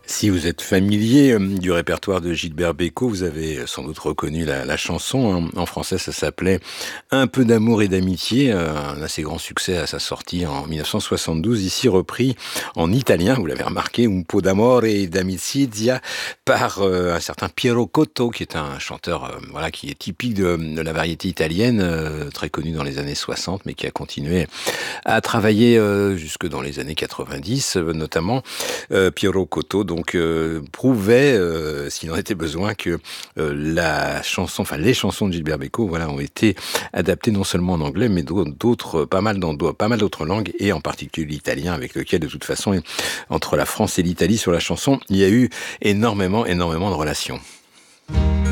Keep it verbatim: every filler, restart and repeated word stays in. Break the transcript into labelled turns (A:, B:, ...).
A: Si vous êtes familier euh, du répertoire de Gilbert Bécaud, vous avez sans doute reconnu la, la chanson. Hein. En français, ça s'appelait Un peu d'amour et d'amitié, euh, un assez grand succès à sa sortie en mille neuf cent soixante-douze, ici repris en italien, vous l'avez remarqué, Un po' d'amore e d'amicizia, par euh, un certain Piero Cotto, qui est un chanteur euh, voilà, qui est typique de, de la variété italienne, euh, très connu dans les années soixante, mais qui a continué à travailler euh, jusque dans les années quatre-vingt-dix, euh, notamment. Euh, Piero Cotto donc euh, prouvait, euh, s'il en était besoin, que euh, la chanson, enfin les chansons de Gilbert Bécaud, voilà, ont été adaptées non seulement en anglais, mais d'autres, pas mal dans pas mal d'autres langues, et en particulier l'italien, avec lequel de toute façon, entre la France et l'Italie sur la chanson, il y a eu énormément, énormément de relations.